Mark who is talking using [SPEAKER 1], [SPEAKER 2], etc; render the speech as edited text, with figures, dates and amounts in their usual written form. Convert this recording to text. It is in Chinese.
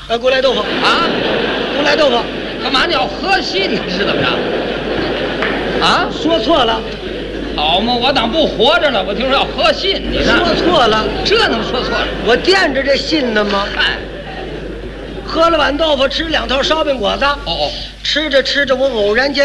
[SPEAKER 1] 古来豆腐
[SPEAKER 2] 啊，
[SPEAKER 1] 古来豆腐，
[SPEAKER 2] 干嘛你要喝稀？你是怎么着？啊，
[SPEAKER 1] 说错了，
[SPEAKER 2] 好嘛，我当不活着了，我听说要喝信，你
[SPEAKER 1] 说
[SPEAKER 2] 看
[SPEAKER 1] 错了，
[SPEAKER 2] 这能说错了？
[SPEAKER 1] 我惦着这信呢吗？
[SPEAKER 2] 哎，
[SPEAKER 1] 喝了碗豆腐，吃2套烧饼果子。
[SPEAKER 2] 哦，
[SPEAKER 1] 吃着吃着，我偶然间